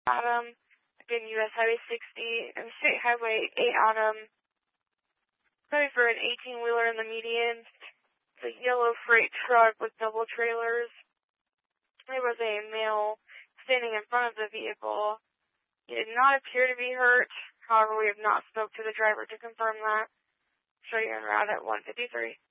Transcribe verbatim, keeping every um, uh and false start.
Adam, again, U S Highway sixty, and State Highway eight Adam. Sorry for an eighteen-wheeler in the median. It's a yellow freight truck with double trailers. There was a male standing in front of the vehicle. He did not appear to be hurt. However, we have not spoke to the driver to confirm that. Show you en route at one fifty-three.